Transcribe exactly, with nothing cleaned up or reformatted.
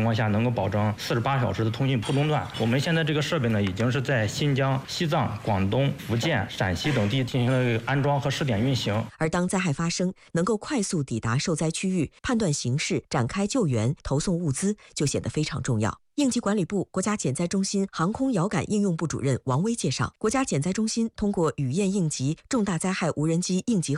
况下能够保证四十八小时的通信不中断。我们现在这个设备呢，已经是在新疆、西藏、广东、福建、陕西等地进行了安装和试点运行。 而当灾害发生，能够快速抵达受灾区域，判断形势，展开救援、投送物资，就显得非常重要。应急管理部国家减灾中心航空遥感应用部主任王威介绍，国家减灾中心通过雨燕应急、重大灾害无人机应急